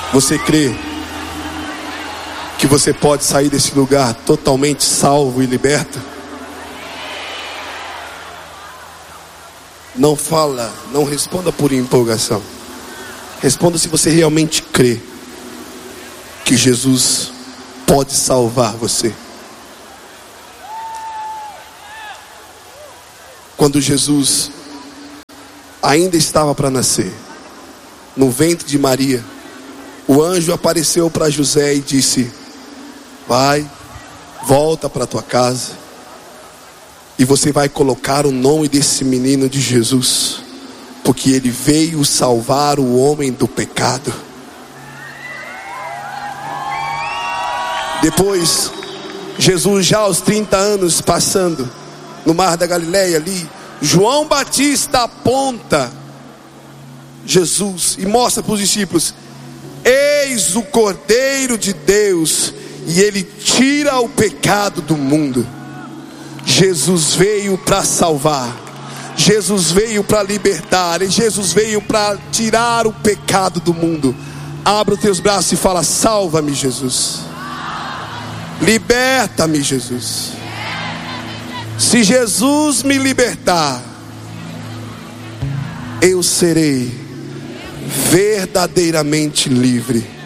Você crê que você pode sair desse lugar totalmente salvo e liberto? Não fala, não responda por empolgação. Responda se você realmente crê que Jesus pode salvar você. Quando Jesus ainda estava para nascer, no ventre de Maria, o anjo apareceu para José e disse: vai, volta para tua casa, e você vai colocar o nome desse menino de Jesus, porque ele veio salvar o homem do pecado. Depois, Jesus já aos 30 anos passando no mar da Galileia ali, João Batista aponta Jesus e mostra para os discípulos: eis o Cordeiro de Deus, e ele tira o pecado do mundo. Jesus veio para salvar, Jesus veio para libertar, e Jesus veio para tirar o pecado do mundo. Abra os teus braços e fala: salva-me, Jesus. Liberta-me, Jesus. Se Jesus me libertar, eu serei verdadeiramente livre.